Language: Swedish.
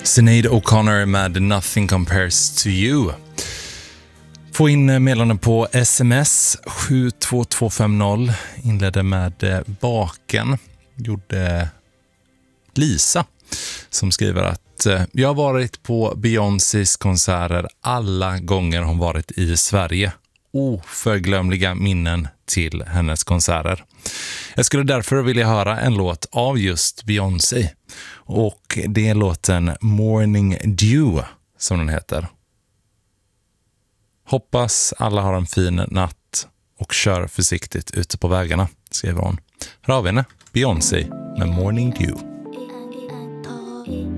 Sinead O'Connor med Nothing Compares to You. Få in meddelanden på sms 72250. Inledde med baken. Gjorde Lisa som skriver att jag har varit på Beyoncés konserter alla gånger hon varit i Sverige. Oförglömliga minnen till hennes konserter. Jag skulle därför vilja höra en låt av just Beyoncé. Och det är låten Morning Dew som den heter. Hoppas alla har en fin natt och kör försiktigt ute på vägarna, skriver hon. Här har vi henne, Beyoncé med Morning Dew.